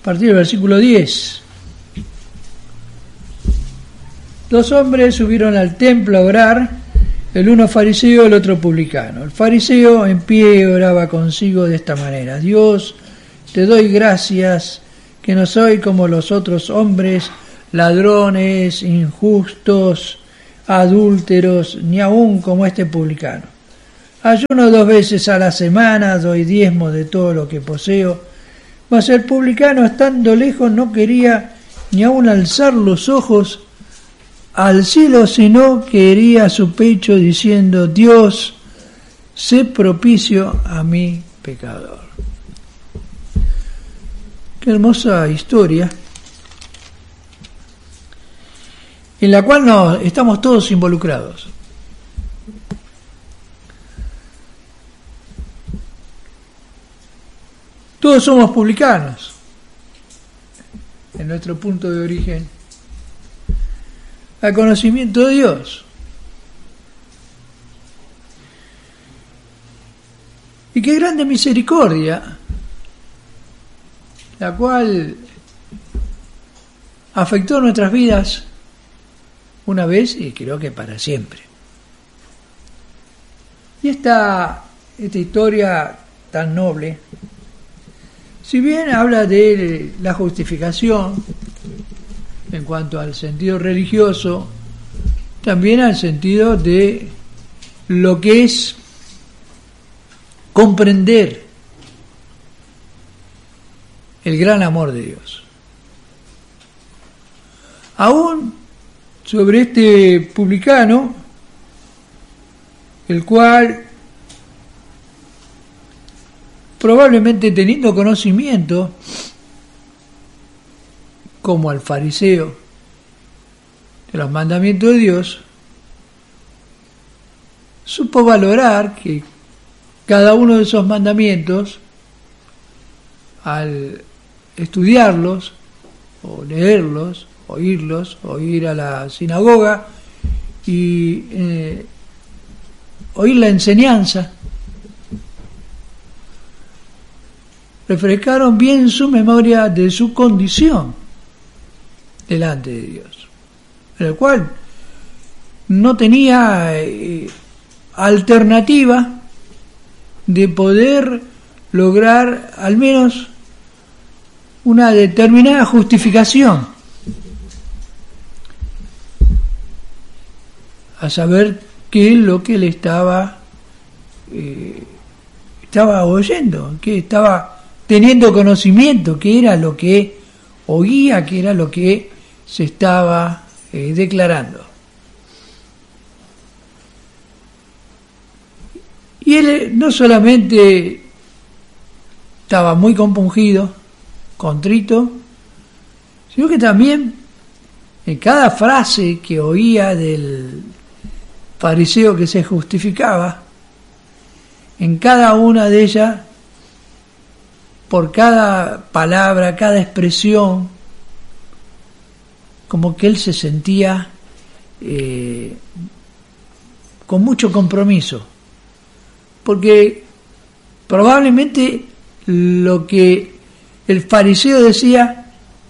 a partir del versículo 10. Dos hombres subieron al templo a orar, el uno fariseo, el otro publicano. El fariseo en pie oraba consigo de esta manera: Dios, te doy gracias que no soy como los otros hombres, ladrones, injustos, adúlteros, ni aun como este publicano. Ayuno 2 veces a la semana, doy diezmo de todo lo que poseo. Mas el publicano, estando lejos, no quería ni aun alzar los ojos al cielo, sino que hería su pecho diciendo: Dios, sé propicio a mi pecador. Qué hermosa historia, en la cual estamos todos involucrados. Todos somos publicanos en nuestro punto de origen al conocimiento de Dios. Y qué grande misericordia, la cual afectó nuestras vidas una vez y creo que para siempre. Y esta historia tan noble, si bien habla de la justificación en cuanto al sentido religioso, también al sentido de lo que es comprender el gran amor de Dios. Aún sobre este publicano, el cual probablemente teniendo conocimiento, como al fariseo, de los mandamientos de Dios, supo valorar que cada uno de esos mandamientos, al estudiarlos, o leerlos, oírlos, o ir a la sinagoga y oír la enseñanza, refrescaron bien su memoria de su condición delante de Dios, en el cual no tenía alternativa de poder lograr al menos una determinada justificación, a saber qué es lo que le estaba oyendo, que estaba teniendo conocimiento, qué era lo que oía, qué era lo que se estaba declarando. Y él no solamente estaba muy compungido, contrito, sino que también en cada frase que oía del fariseo que se justificaba, en cada una de ellas, por cada palabra, cada expresión, como que él se sentía con mucho compromiso, porque probablemente lo que el fariseo decía,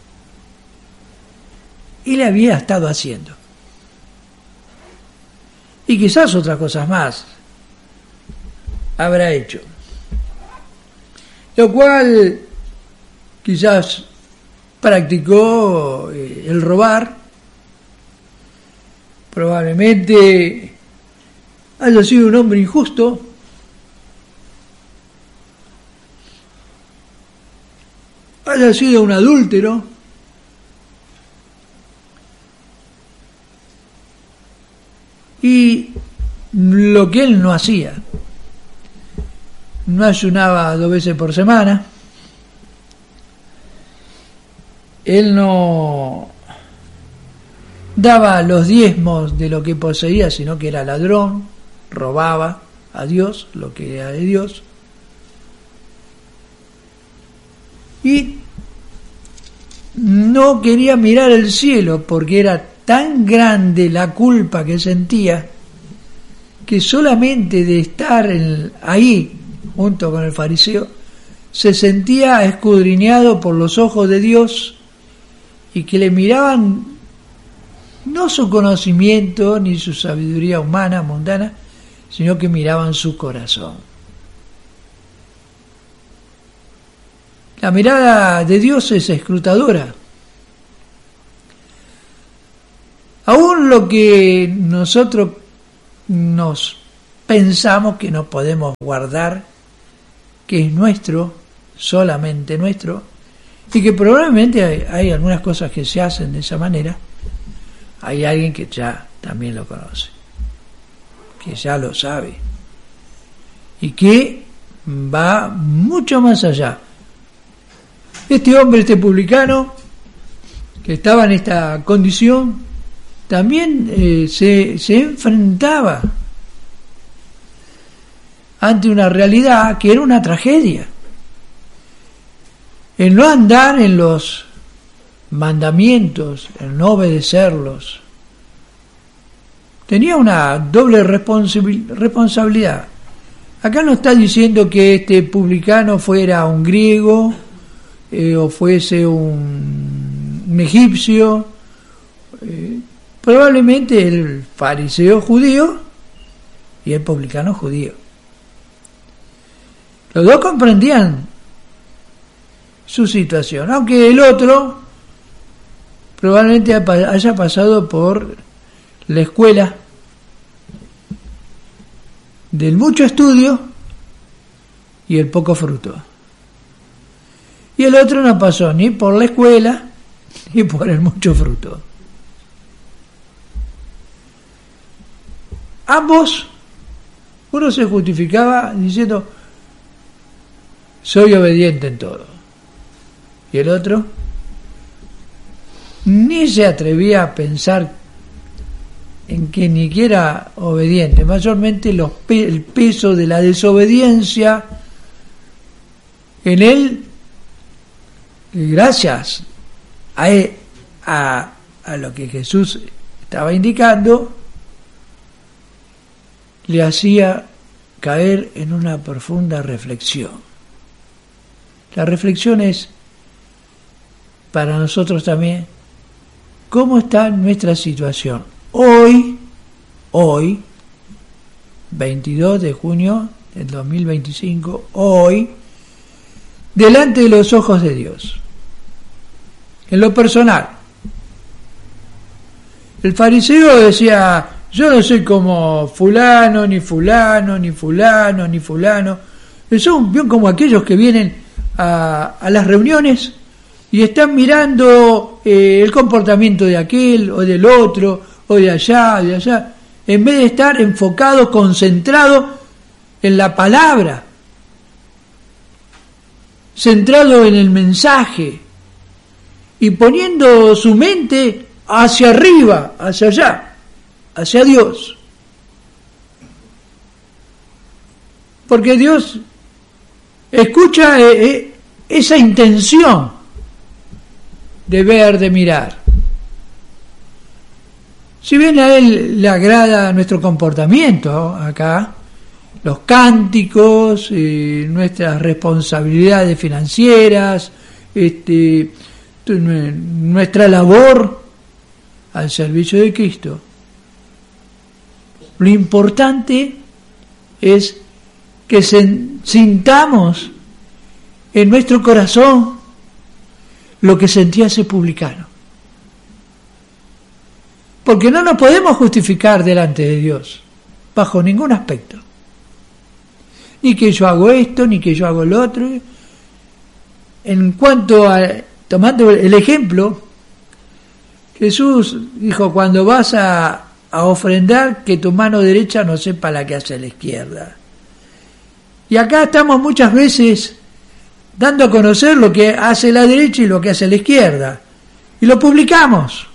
él había estado haciendo, y quizás otras cosas más habrá hecho, lo cual quizás practicó el robar, probablemente haya sido un hombre injusto, haya sido un adúltero, y lo que él no hacía, no ayunaba 2 veces por semana, él no daba los diezmos de lo que poseía, sino que era ladrón, robaba a Dios lo que era de Dios, y no quería mirar el cielo porque era tan grande la culpa que sentía que solamente de estar ahí junto con el fariseo se sentía escudriñado por los ojos de Dios y que le miraban no su conocimiento ni su sabiduría humana, mundana, sino que miraban su corazón. La mirada de Dios es escrutadora. Aún lo que nosotros nos pensamos que no podemos guardar, que es nuestro, solamente nuestro, y que probablemente hay algunas cosas que se hacen de esa manera, hay alguien que ya también lo conoce, que ya lo sabe, y que va mucho más allá. Este hombre, este publicano, que estaba en esta condición, también se enfrentaba ante una realidad que era una tragedia. El no andar en los mandamientos, el no obedecerlos, tenía una doble responsabilidad. Acá no está diciendo que este publicano fuera un griego o fuese un egipcio, probablemente el fariseo judío y el publicano judío. Los dos comprendían su situación, aunque el otro probablemente haya pasado por la escuela del mucho estudio y el poco fruto. Y el otro no pasó ni por la escuela ni por el mucho fruto. Ambos, uno se justificaba diciendo: soy obediente en todo. Y el otro ni se atrevía a pensar en que ni que era obediente. Mayormente el peso de la desobediencia en él, gracias a lo que Jesús estaba indicando, le hacía caer en una profunda reflexión. La reflexión es para nosotros también: ¿cómo está nuestra situación? Hoy, 22 de junio del 2025, hoy, delante de los ojos de Dios. En lo personal, el fariseo decía: yo no soy como fulano, ni fulano, ni fulano, ni fulano. Son bien como aquellos que vienen a las reuniones y están mirando el comportamiento de aquel o del otro, o de allá, en vez de estar enfocado, concentrado en la palabra, centrado en el mensaje y poniendo su mente hacia arriba, hacia allá, hacia Dios. Porque Dios escucha esa intención de ver, de mirar. Si bien a Él le agrada nuestro comportamiento acá, los cánticos, nuestras responsabilidades financieras, nuestra labor al servicio de Cristo, lo importante es que sintamos en nuestro corazón lo que sentía ese publicano. Porque no nos podemos justificar delante de Dios, bajo ningún aspecto. Ni que yo hago esto, ni que yo hago lo otro. En cuanto a, tomando el ejemplo, Jesús dijo: cuando vas a ofrendar, que tu mano derecha no sepa la que hace la izquierda. Y acá estamos muchas veces dando a conocer lo que hace la derecha y lo que hace la izquierda, y lo publicamos.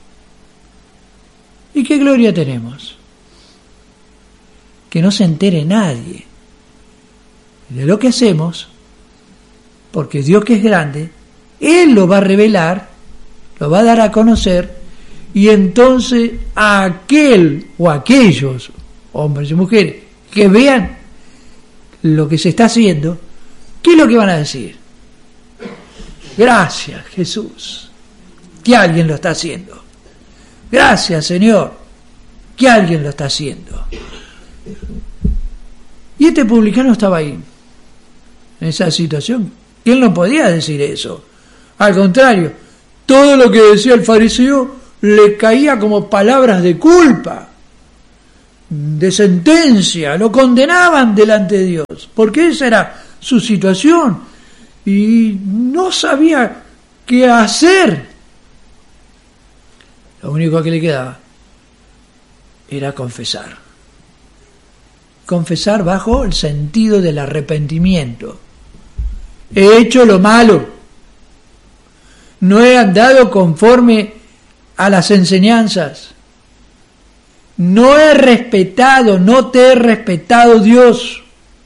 ¿Y qué gloria tenemos? Que no se entere nadie de lo que hacemos, porque Dios, que es grande, Él lo va a revelar, lo va a dar a conocer, y entonces aquel o aquellos hombres y mujeres que vean lo que se está haciendo ¿qué es lo que van a decir? Gracias, Jesús, que alguien lo está haciendo. Gracias, Señor, que alguien lo está haciendo. Y este publicano estaba ahí, en esa situación. Él no podía decir eso. Al contrario, todo lo que decía el fariseo le caía como palabras de culpa, de sentencia, lo condenaban delante de Dios, porque esa era su situación y no sabía qué hacer. Lo único que le quedaba era confesar. Confesar bajo el sentido del arrepentimiento. He hecho lo malo. No he andado conforme a las enseñanzas. No he respetado, no te he respetado, Dios.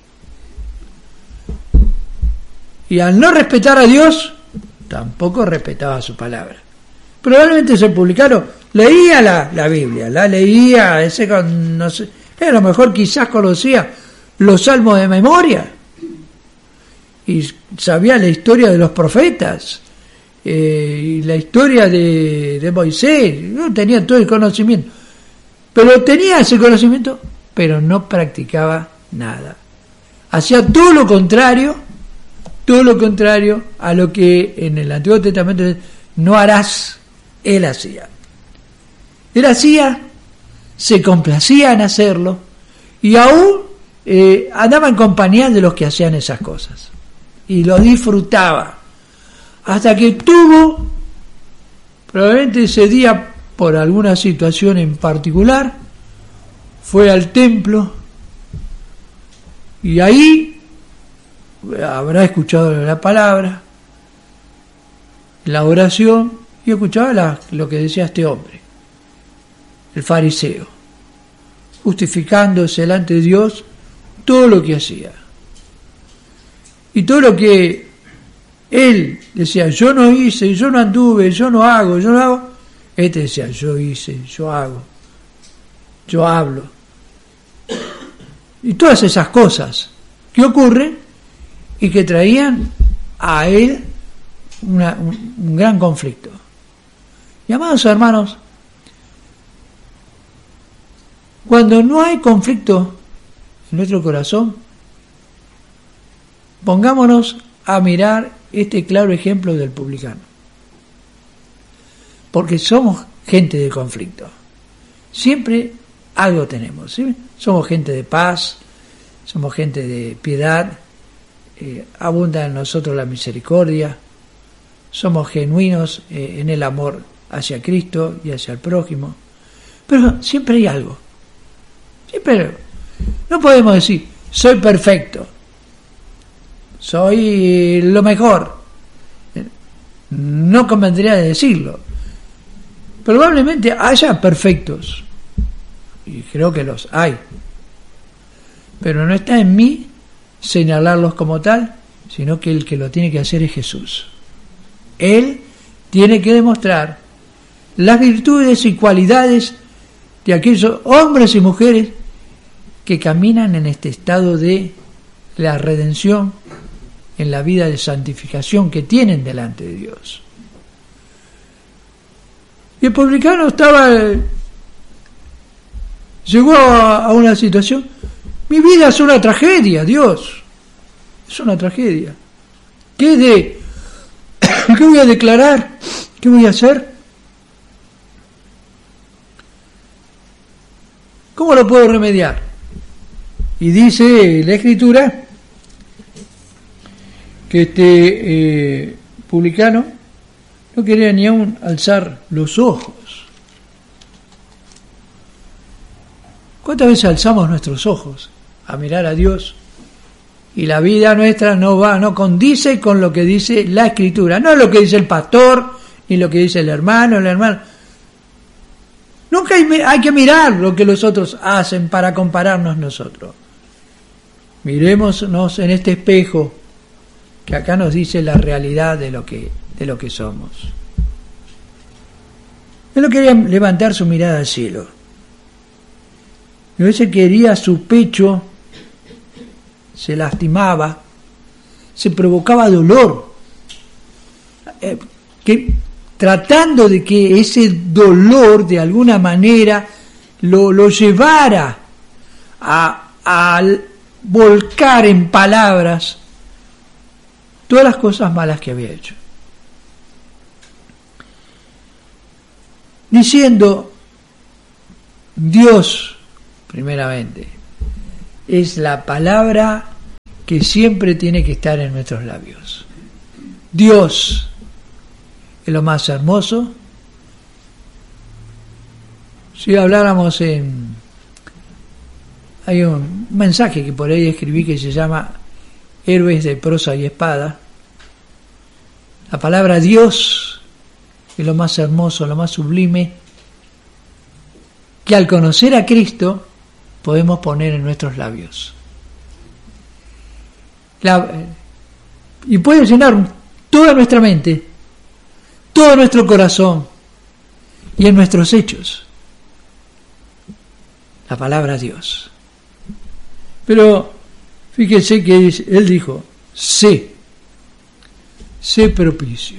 Y al no respetar a Dios, tampoco respetaba su palabra. Probablemente ese publicano leía la Biblia, la leía, no sé, a lo mejor quizás conocía los salmos de memoria y sabía la historia de los profetas y la historia de Moisés. No tenía todo el conocimiento, pero tenía ese conocimiento, pero no practicaba nada. Hacía todo lo contrario a lo que en el Antiguo Testamento no harás. Él hacía, se complacía en hacerlo y aún andaba en compañía de los que hacían esas cosas y lo disfrutaba hasta que tuvo, probablemente ese día por alguna situación en particular, fue al templo y ahí habrá escuchado la palabra, la oración, y escuchaba lo que decía este hombre, el fariseo, justificándose delante de Dios todo lo que hacía. Y todo lo que él decía, yo no hice, yo no anduve, yo no hago, este decía, yo hice, yo hago, yo hablo. Y todas esas cosas que ocurren y que traían a él un gran conflicto. Y amados hermanos, cuando no hay conflicto en nuestro corazón, pongámonos a mirar este claro ejemplo del publicano. Porque somos gente de conflicto. Siempre algo tenemos, ¿sí? Somos gente de paz, somos gente de piedad, abunda en nosotros la misericordia, somos genuinos en el amor hacia Cristo y hacia el prójimo, pero siempre hay algo. Siempre no podemos decir soy perfecto, soy lo mejor. No convendría decirlo. Probablemente haya perfectos y creo que los hay, pero no está en mí señalarlos como tal, sino que el que lo tiene que hacer es Jesús. Él tiene que demostrar las virtudes y cualidades de aquellos hombres y mujeres que caminan en este estado de la redención, en la vida de santificación que tienen delante de Dios. Y el publicano llegó a una situación, mi vida es una tragedia, Dios, es una tragedia. ¿Qué voy a declarar? ¿Qué voy a hacer? ¿Cómo lo puedo remediar? Y dice la Escritura que este publicano no quería ni aún alzar los ojos. ¿Cuántas veces alzamos nuestros ojos a mirar a Dios y la vida nuestra no condice con lo que dice la Escritura? No lo que dice el pastor, ni lo que dice el hermano, Nunca hay que mirar lo que los otros hacen para compararnos nosotros. Mirémonos en este espejo que acá nos dice la realidad de lo que somos. Él no quería levantar su mirada al cielo. Y a veces quería su pecho, se lastimaba, se provocaba dolor, tratando de que ese dolor de alguna manera lo llevara a volcar en palabras todas las cosas malas que había hecho. Diciendo, Dios, primeramente, es la palabra que siempre tiene que estar en nuestros labios. Dios es lo más hermoso. Si habláramos hay un mensaje que por ahí escribí que se llama Héroes de prosa y espada. La palabra Dios es lo más hermoso, lo más sublime, que al conocer a Cristo podemos poner en nuestros labios. Y puede llenar toda nuestra mente, todo nuestro corazón y en nuestros hechos. La palabra Dios. Pero fíjese que él dijo, sé propicio.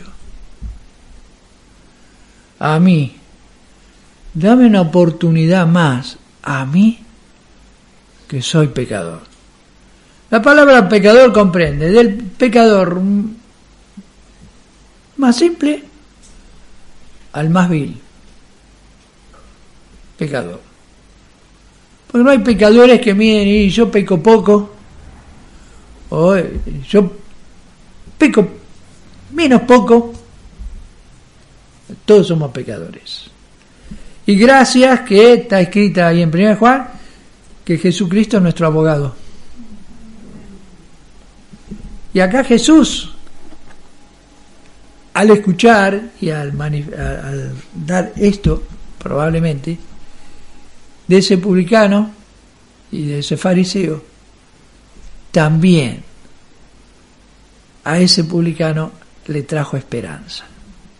A mí, dame una oportunidad más, a mí, que soy pecador. La palabra pecador comprende del pecador más simple al más vil. Pecador. Porque no hay pecadores que miren y yo peco poco, o yo peco menos poco. Todos somos pecadores. Y gracias que está escrita ahí en 1 Juan, que Jesucristo es nuestro abogado. Y acá Jesús, al escuchar y al dar esto, probablemente, de ese publicano y de ese fariseo, también a ese publicano le trajo esperanza.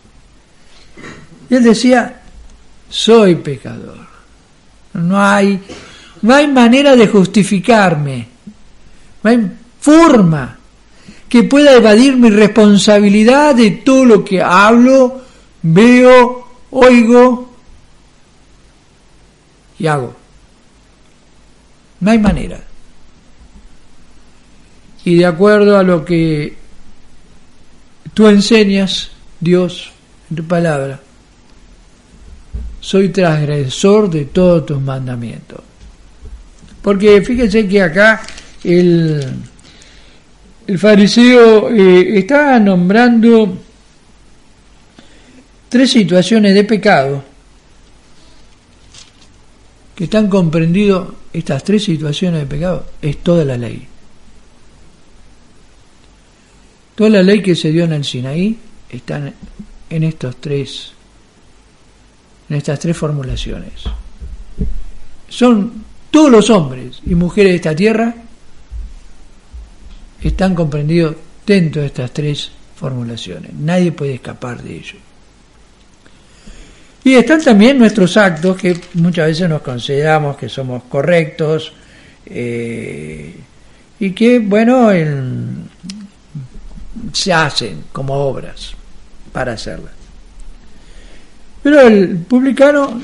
Y él decía, soy pecador. No hay manera de justificarme. No hay forma que pueda evadir mi responsabilidad de todo lo que hablo, veo, oigo y hago. No hay manera. Y de acuerdo a lo que tú enseñas, Dios, en tu palabra, soy transgresor de todos tus mandamientos. Porque fíjense que acá el fariseo está nombrando 3 situaciones de pecado que están comprendidos. Estas 3 situaciones de pecado es toda la ley. Toda la ley que se dio en el Sinaí está en estas 3 formulaciones. Son todos los hombres y mujeres de esta tierra están comprendidos dentro de estas 3 formulaciones. Nadie puede escapar de ello. Y están también nuestros actos, que muchas veces nos consideramos que somos correctos, y que, bueno, se hacen como obras para hacerlas. Pero el publicano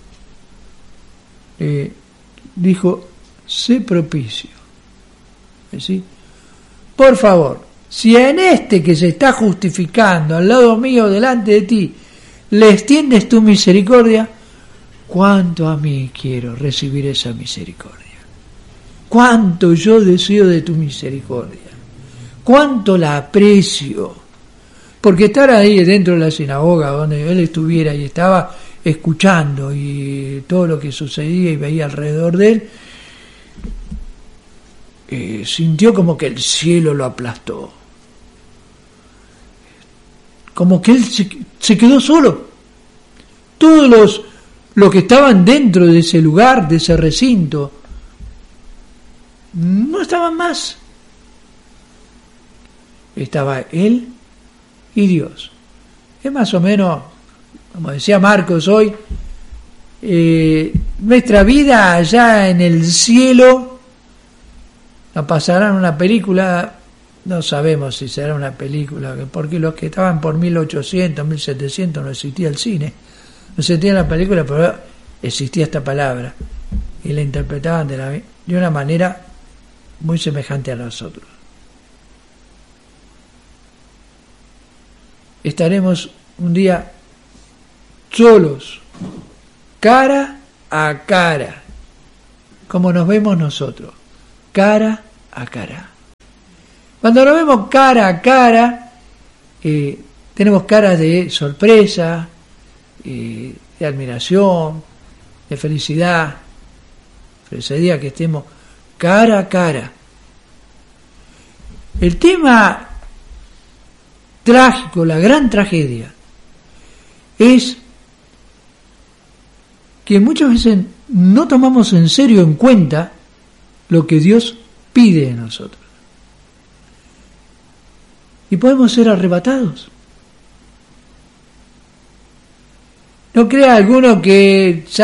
dijo, sé propicio. ¿Sí? Por favor, si en este que se está justificando al lado mío, delante de ti, le extiendes tu misericordia, cuánto a mí quiero recibir esa misericordia. Cuánto yo deseo de tu misericordia. Cuánto la aprecio. Porque estar ahí dentro de la sinagoga donde él estuviera y estaba escuchando y todo lo que sucedía y veía alrededor de él, sintió como que el cielo lo aplastó. Como que él se quedó solo. Todos los que estaban dentro de ese lugar, de ese recinto, no estaban más. Estaba él y Dios. Es más o menos, como decía Marcos hoy, nuestra vida allá en el cielo, nos pasarán una película no sabemos si será una película, porque los que estaban por 1800, 1700 no existía el cine, no existía la película, pero existía esta palabra y la interpretaban de una manera muy semejante a nosotros. Estaremos un día solos, cara a cara, como nos vemos nosotros, cara a cara. Cuando nos vemos cara a cara, tenemos caras de sorpresa, de admiración, de felicidad. Ese día que estemos cara a cara. El tema trágico, la gran tragedia, es que muchas veces no tomamos en serio en cuenta lo que Dios pide de nosotros. Y podemos ser arrebatados. No crea alguno que